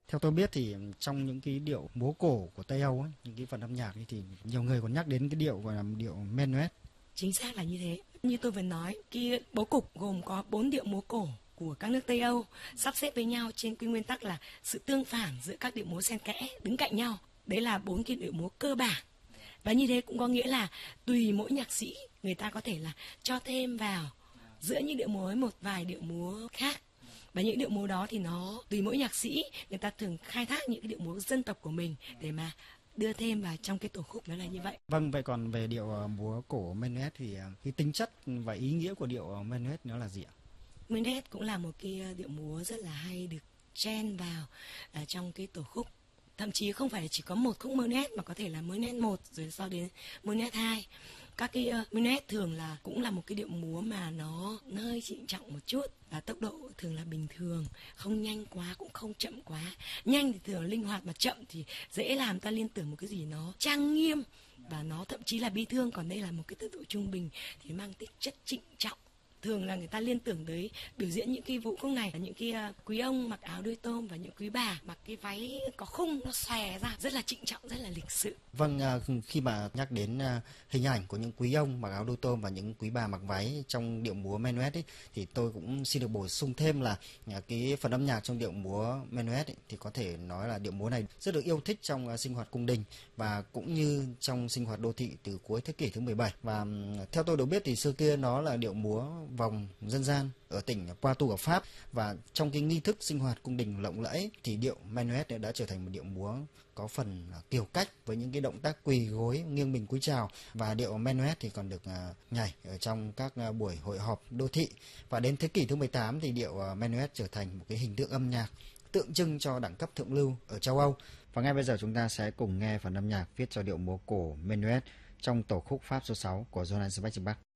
Theo tôi biết thì trong những cái điệu múa cổ của Tây Âu ấy, những cái phần âm nhạc ấy thì nhiều người còn nhắc đến cái điệu gọi là điệu menuet. Chính xác là như thế. Như tôi vừa nói, cái bố cục gồm có 4 điệu múa cổ của các nước Tây Âu sắp xếp với nhau trên cái nguyên tắc là sự tương phản giữa các điệu múa xen kẽ đứng cạnh nhau. Đấy là 4 cái điệu múa cơ bản. Và như thế cũng có nghĩa là tùy mỗi nhạc sĩ người ta có thể là cho thêm vào giữa những điệu múa một vài điệu múa khác. Và những điệu múa đó thì nó tùy mỗi nhạc sĩ, người ta thường khai thác những cái điệu múa dân tộc của mình để mà đưa thêm vào trong cái tổ khúc, nó là như vậy. Vâng, vậy còn về điệu múa cổ menuet thì cái tính chất và ý nghĩa của điệu menuet nó là gì ạ? Menuet cũng là một cái điệu múa rất là hay được chen vào trong cái tổ khúc. Thậm chí không phải chỉ có một khúc menuet mà có thể là menuet 1 rồi sau đến menuet 2. Các cái menuet thường là cũng là một cái điệu múa mà nó hơi trịnh trọng một chút, và tốc độ thường là bình thường, không nhanh quá cũng không chậm quá. Nhanh thì thường linh hoạt, mà chậm thì dễ làm ta liên tưởng một cái gì nó trang nghiêm và nó thậm chí là bi thương. Còn đây là một cái tốc độ trung bình thì mang tính chất trịnh trọng. Thường là người ta liên tưởng tới biểu diễn những cái vũ khúc này là những cái quý ông mặc áo đuôi tôm và những quý bà mặc cái váy có khung nó xòe ra, rất là trịnh trọng, rất là lịch sự. Vâng, khi mà nhắc đến hình ảnh của những quý ông mặc áo đuôi tôm và những quý bà mặc váy trong điệu múa menuet ấy, thì tôi cũng xin được bổ sung thêm là cái phần âm nhạc trong điệu múa menuet ấy, thì có thể nói là điệu múa này rất được yêu thích trong sinh hoạt cung đình và cũng như trong sinh hoạt đô thị từ cuối thế kỷ thứ 17. Và theo tôi được biết thì xưa kia nó là điệu múa vòng dân gian ở tỉnh Poitou ở Pháp, và trong cái nghi thức sinh hoạt cung đình lộng lẫy thì điệu menuet đã trở thành một điệu múa có phần kiều cách với những cái động tác quỳ gối nghiêng mình cúi chào, và điệu menuet thì còn được nhảy ở trong các buổi hội họp đô thị. Và đến thế kỷ thứ 18 thì điệu menuet trở thành một cái hình tượng âm nhạc tượng trưng cho đẳng cấp thượng lưu ở châu Âu. Và ngay bây giờ chúng ta sẽ cùng nghe phần âm nhạc viết cho điệu múa cổ menuet trong tổ khúc Pháp số 6 của Johann Sebastian Bach.